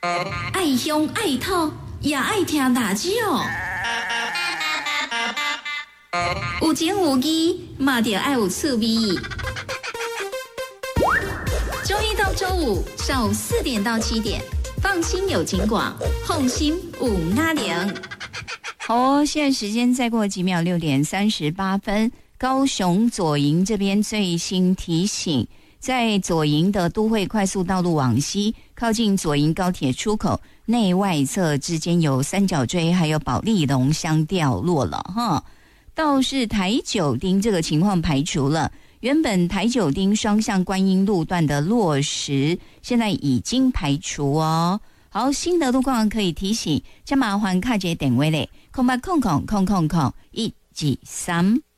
爱乡爱土，也爱听大酒。有情有义，嘛着爱有趣味。周一到周五上午4点到7点，放心有景广，放心有阿玲。 好，现在时间再过几秒，6点38分。高雄左营这边最新提醒，在左营的都会快速道路往西，靠近左营高铁出口内外侧之间有三角锥，还有保利龙箱掉落了哈。倒是台九丁这个情况排除了，原本台九丁双向观音路段的落实，现在已经排除哦。好，新的路况可以提醒，加麻烦卡这电话嘞，0800000123。